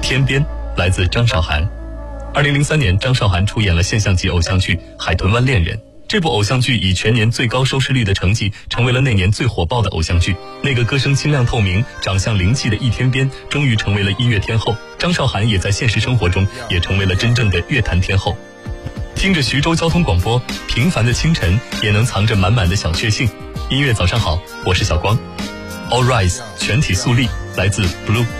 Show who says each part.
Speaker 1: 天边来自张韶涵。2003年，张韶涵出演了现象级偶像剧《海豚湾恋人》。这部偶像剧以全年最高收视率的成绩，成为了那年最火爆的偶像剧。那个歌声清亮透明、长相灵气的易天边，终于成为了音乐天后。张韶涵也在现实生活中也成为了真正的乐坛天后。听着徐州交通广播，平凡的清晨也能藏着满满的小确幸。音乐早上好，我是小光。All Rise 全体肃立，来自 Blue。